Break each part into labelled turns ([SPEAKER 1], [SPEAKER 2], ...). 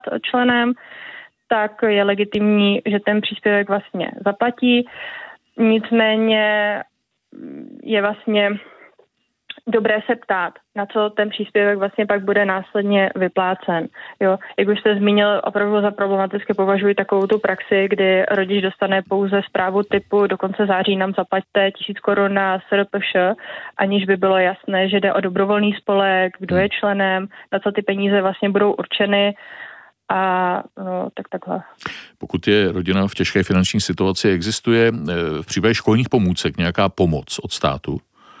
[SPEAKER 1] členem, tak je legitimní, že ten příspěvek vlastně zaplatí. Nicméně je vlastně dobré se ptát, na co ten příspěvek vlastně pak bude následně vyplácen. Jo, jak už jste zmínil, opravdu za problematicky považuji takovou tu praxi, kdy rodič dostane pouze zprávu typu do konce září nám zaplaťte 1000 korun na SRPŠ, aniž by bylo jasné, že jde o dobrovolný spolek, kdo je členem, na co ty peníze vlastně budou určeny. A no, takhle.
[SPEAKER 2] Pokud je rodina v těžké finanční situaci, existuje v případě školních pomůcek nějaká pomoc od státu?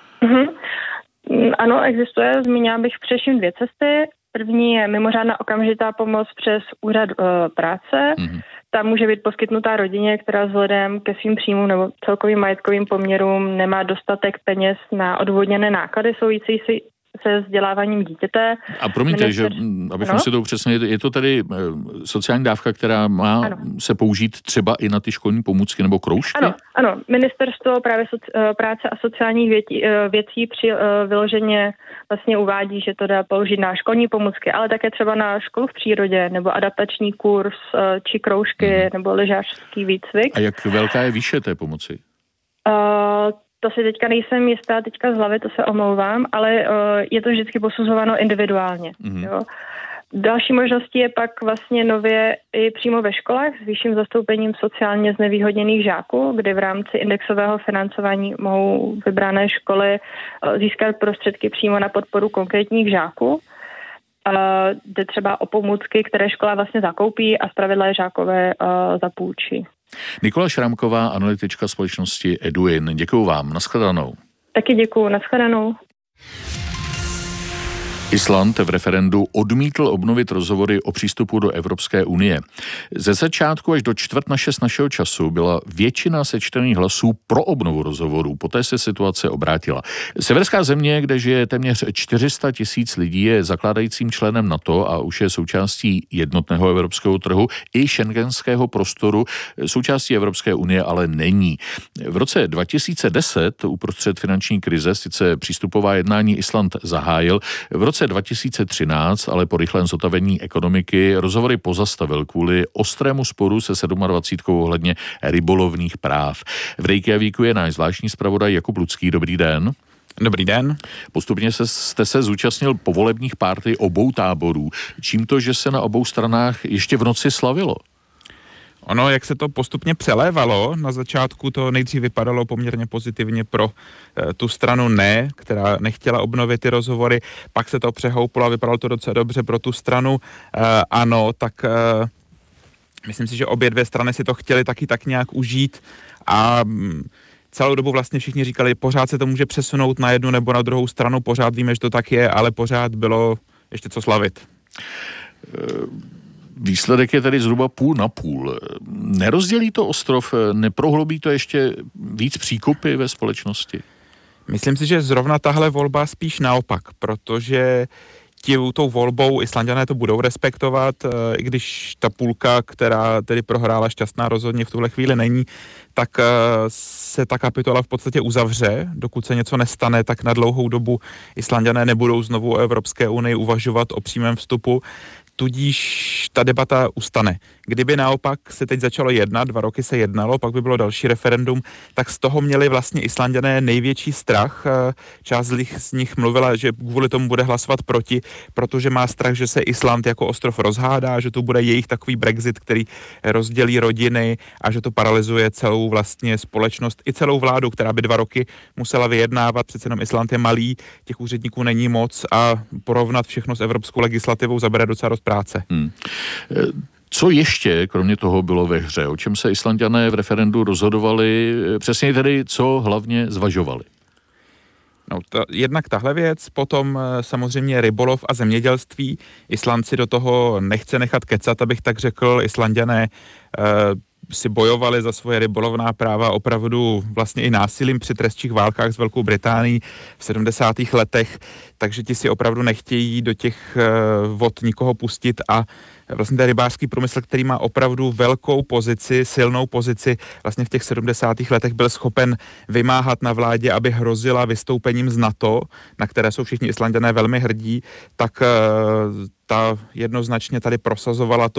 [SPEAKER 1] Ano, existuje. Zmínila bych především 2 cesty. První je mimořádná okamžitá pomoc přes úřad práce. Ta může být poskytnutá rodině, která vzhledem ke svým příjmům nebo celkovým majetkovým poměrům nemá dostatek peněz na odvodněné náklady související se vzděláváním dítěte.
[SPEAKER 2] A promiňte, že abychom si to upřesnili, je to tedy sociální dávka, která má se použít třeba i na ty školní pomůcky nebo kroužky?
[SPEAKER 1] Ano. Ministerstvo právě práce a sociálních věcí vyloženě vlastně uvádí, že to dá použít na školní pomůcky, ale také třeba na školu v přírodě, nebo adaptační kurz, či kroužky, nebo lyžařský výcvik.
[SPEAKER 2] A jak velká je výše té pomoci?
[SPEAKER 1] To si teďka nejsem jistá, teďka z hlavy, to se omlouvám, ale je to vždycky posuzováno individuálně. Jo. Další možností je pak vlastně nově i přímo ve školách s vyšším zastoupením sociálně znevýhodněných žáků, kde v rámci indexového financování mohou vybrané školy získat prostředky přímo na podporu konkrétních žáků. Jde třeba o pomůcky, které škola vlastně zakoupí a zpravidla je žákové zapůjčí.
[SPEAKER 2] Nikola Šrámková, analytička společnosti Eduin. Děkuju vám, nashledanou.
[SPEAKER 1] Taky děkuju, nashledanou.
[SPEAKER 2] Island v referendu odmítl obnovit rozhovory o přístupu do Evropské unie. Ze začátku až do 5:45 našeho času byla většina sečtených hlasů pro obnovu rozhovorů, poté se situace obrátila. Severská země, kde žije téměř 400 000 lidí, je zakládajícím členem NATO a už je součástí jednotného evropského trhu i schengenského prostoru. Součástí Evropské unie ale není. V roce 2010 uprostřed finanční krize sice přístupová jednání Island zahájil, v roce 2013, ale po rychlém zotavení ekonomiky rozhovory pozastavil kvůli ostrému sporu se 27 ohledně rybolovných práv. V Reykjavíku je náš zvláštní zpravodaj Jakub Lucký. Dobrý den.
[SPEAKER 3] Dobrý den.
[SPEAKER 2] Postupně jste se zúčastnil povolebních párty obou táborů. Čím to, že se na obou stranách ještě v noci slavilo?
[SPEAKER 3] Ono, jak se to postupně přelévalo, na začátku to nejdřív vypadalo poměrně pozitivně pro tu stranu ne, která nechtěla obnovit ty rozhovory, pak se to přehouplo a vypadalo to docela dobře pro tu stranu ano, tak myslím si, že obě dvě strany si to chtěly taky tak nějak užít a celou dobu vlastně všichni říkali, pořád se to může přesunout na jednu nebo na druhou stranu, pořád víme, že to tak je, ale pořád bylo ještě co slavit.
[SPEAKER 2] Výsledek je tedy zhruba 50/50. Nerozdělí to ostrov, neprohloubí to ještě víc příkopy ve společnosti?
[SPEAKER 3] Myslím si, že zrovna tahle volba spíš naopak, protože tou volbou Islanďané to budou respektovat, i když ta půlka, která tedy prohrála šťastná, rozhodně v tuhle chvíli není, tak se ta kapitola v podstatě uzavře. Dokud se něco nestane, tak na dlouhou dobu Islanďané nebudou znovu o Evropské unii uvažovat o přímém vstupu. Tudíž ta debata ustane. Kdyby naopak se teď začalo jednat, 2 roky se jednalo, pak by bylo další referendum, tak z toho měli vlastně Islanďané největší strach. Část z nich mluvila, že kvůli tomu bude hlasovat proti, protože má strach, že se Island jako ostrov rozhádá, že to bude jejich takový Brexit, který rozdělí rodiny a že to paralyzuje celou vlastně společnost i celou vládu, která by 2 roky musela vyjednávat. Přece jenom Island je malý, těch úředníků není moc a porovnat všechno s evropskou legislativou zabere docela dost práce.
[SPEAKER 2] Co ještě, kromě toho, bylo ve hře? O čem se Islanďané v referendu rozhodovali? Přesně tedy, co hlavně zvažovali?
[SPEAKER 3] No, jednak tahle věc, potom samozřejmě rybolov a zemědělství. Island si do toho nechce nechat kecat, abych tak řekl. Islanďané si bojovali za svoje rybolovná práva opravdu vlastně i násilím při trestčích válkách s Velkou Británií v 70. letech, takže ti si opravdu nechtějí do těch vod nikoho pustit a vlastně ten rybářský průmysl, který má opravdu velkou pozici, silnou pozici, vlastně v těch 70. letech byl schopen vymáhat na vládě, aby hrozila vystoupením z NATO, na které jsou všichni Islanďané velmi hrdí, tak ta jednoznačně tady prosazovala to,